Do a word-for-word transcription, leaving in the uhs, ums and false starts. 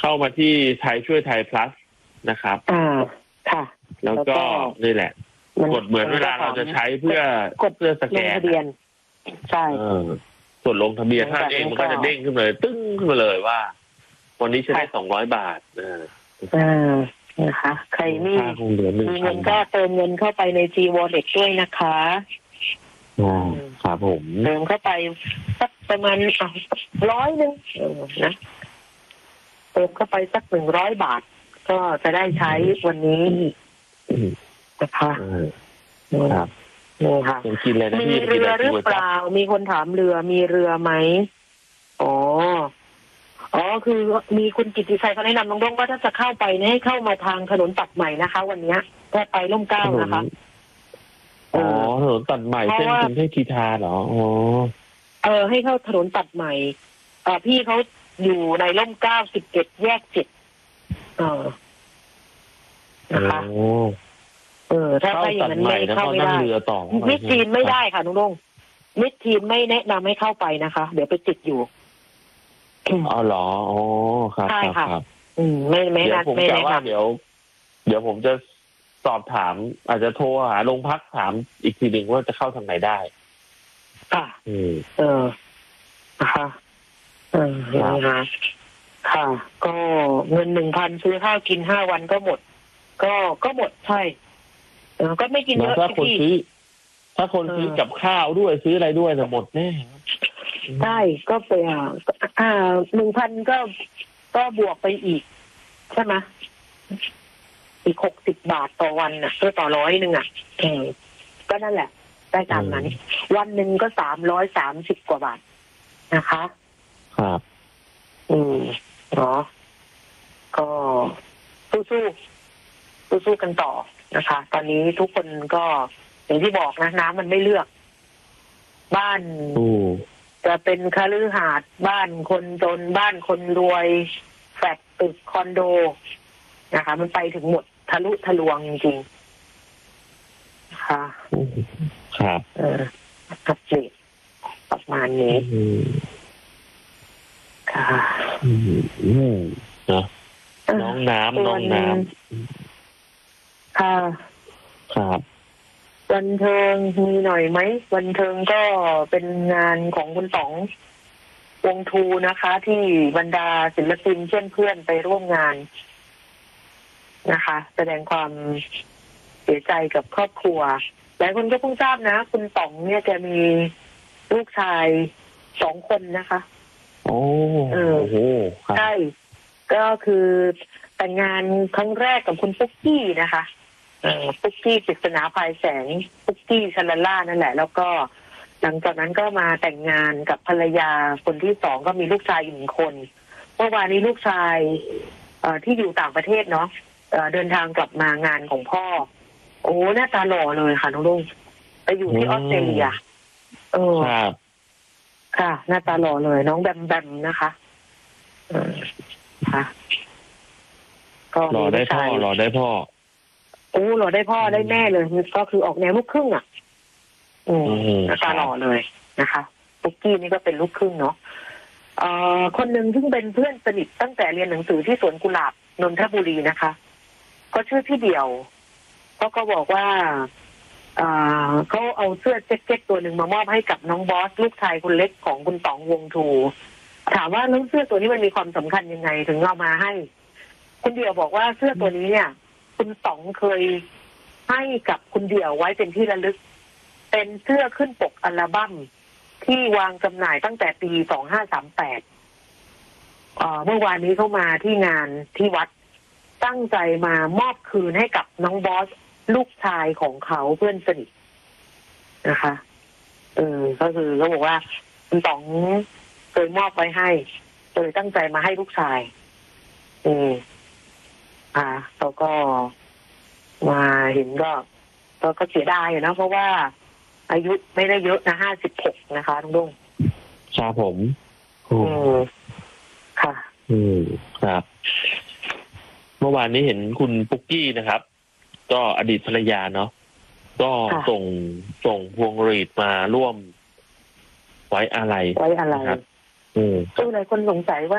เข้ามาที่ไทยช่วยไทย plus นะครับอ่าค่ะแล้วก็นี่แหละกดเหมือนเวลาเราจะใช้เพื่อกดเพื่อสแกนทะเบียนใช่กดลงทะเบียนท่านเองมันก็จะเด้งขึ้นเลยตึ้งขึ้นมาเลยว่าวันนี้ใช้ได้สองร้อยบาทอ่านะคะใครมีมีเงินก็เติมเงินเข้าไปใน G Wallet ด้วยนะคะอ๋อครับผมเติมเข้าไปสักประมาณร้อยหนึ่งนะเติมเข้าไปสักหนึ่งร้อยบาทก็จะได้ใช้วันนี้นะคะครับนี่ค่ะมีเรือหรือเปล่ามีคนถามเรือมีเรือไหมอ๋ออ๋อคือมีคุณกิตติชัยเขาแนะนำน้องด้งว่าถ้าจะเข้าไปเนี่ยให้เข้ามาทางถนนตัดใหม่นะคะวันนี้ถ้าไปร่มเกล้านะคะอ๋อถนนตัดใหม่เส้นกรุงเทพกีฬาเหรออ๋อเออให้เข้าถนนตัดใหม่อ่าพี่เขาอยู่ในร่มเกล้าสิบเจ็ดแยกเจ็ดเออนะคะเออถ้าไปอย่างนั้นไม่เข้าไม่ได้มิดทีนไม่ได้ค่ะน้องด้งมิดทีนไม่แนะนำให้เข้าไปนะคะเดี๋ยวไปติดอยู่อ๋อเหรออ๋อครับใช่ค่ะอืมไม่ไม่เดี๋ยวผมจะว่าเดี๋ยวเดี๋ยวผมจะสอบถามอาจจะโทรหาโรงพักถามอีกทีหนึ่งว่าจะเข้าทางไหนได้ค่ะอืมเออนะคะเออนะคะค่ะก็เงินหนึ่งพันซื้อข้าวกินห้าวันก็หมดก็ก็หมดใช่เออก็ไม่กินเยอะถ้าคนซื้อถ้าคนซื้อกับข้าวด้วยซื้ออะไรด้วยจะหมดแน่ใช่ก็ไปอ่าอ่าหนึ่งพันก็ก็บวกไปอีกใช่ไหมอีกหกสิบบาทต่อวันน่ะก็ต่อร้อยหนึ่งอ่ะเออก็นั่นแหละได้ตามนั้นวันหนึ่งก็สามร้อยสามสิบกว่าบาทนะคะครับอืมเนาะก็สู้ๆสู้ๆกันต่อนะคะตอนนี้ทุกคนก็อย่างที่บอกนะน้ำมันไม่เลือกบ้านจะเป็นคฤหาสน์บ้านคนจนบ้านคนรวยแฟลตตึกคอนโดนะคะมันไปถึงหมดทะลุทะลวงจริงๆค่ะครับเอออัปเดตประมาณนี้ค่ะอืมนะน้องน้ำน้องน้ำค่ะครับบันเทิงมีหน่อยไหมบันเทิงก็เป็นงานของคุณต๋องวงทูนะคะที่บรรดาศิลปินเพื่อนเพื่อนไปร่วมงานนะคะแสดงความเสียใจกับครอบครัวหลายคนก็เพิ่งทราบนะคุณต๋องเนี่ยแกมีลูกชายสองคนนะคะโอ้โหใช่ก็คือแต่งงานครั้งแรกกับคุณปุ๊กกี้นะคะปุ๊กกี้ปริศนาภายแสงปุ๊กกี้ชลล่านั่นแหละแล้วก็หลังจากนั้นก็มาแต่งงานกับภรรยาคนที่สองก็มีลูกชายอีกหนึ่งคนเมื่อวานนี้ลูกชายที่อยู่ต่างประเทศเนาะเดินทางกลับมางานของพ่อโอ้หน้าตาหล่อเลยค่ะน้องลุงไปอยู่ที่ออสเตรเลียเออค่ะหน้าตาหล่อเลยน้องแบมแบมนะคะเออค่ะก็หล่อได้พ่อหล่อได้พ่อโอ้หล่อได้พ่อได้แม่เลยก็คือออกแนวลูกครึ่งอ่ะอืมหน้าตาหล่อเลยนะคะปุ๊กกี้นี่ก็เป็นลูกครึ่งเนาะเอ่อคนหนึ่งซึ่งเป็นเพื่อนสนิทตั้งแต่เรียนหนังสือที่สวนกุหลาบนนทบุรีนะคะก็ชื่อพี่เดี่ยวเขาก็บอกว่าอ่าเขาเอาเสื้อแจ็คเก็ตตัวหนึ่งมามอบให้กับน้องบอสลูกชายคนเล็กของคุณต๋องวงทูถามว่าเรื่องเสื้อตัวนี้มันมีความสำคัญยังไงถึงเอามาให้คุณเดี่ยวบอกว่าเสื้อตัวนี้เนี่ยคุณต๋องเคยให้กับคุณเดี่ยวไว้เป็นที่ระลึกเป็นเสื้อขึ้นปกอัลบั้มที่วางจำหน่ายตั้งแต่ปีสองห้าสามแปดเอ่อเมื่อวานนี้เข้ามาที่งานที่วัดตั้งใจมามอบคืนให้กับน้องบอสลูกชายของเขาเพื่อนสนิทนะคะเออก็คือเขาบอกว่าคุณต๋องเคยมอบไว้ให้เลยตั้งใจมาให้ลูกชายอืมอ่าแล้วก็มาเห็นก็ก็ก็เสียดายนะเพราะว่าอายุไม่ได้เยอะนะห้าสิบหกนะคะลุงดุ้งครับผมอืมค่ะอืมครับเมื่อวานนี้เห็นคุณปุ๊กกี้นะครับก็อดีตภรรยาเนาะก็ส่งส่งพวงหรีดมาร่วมไว้อาลัยไว้อาลัยนะครับอืมหลายคนสงสัยว่า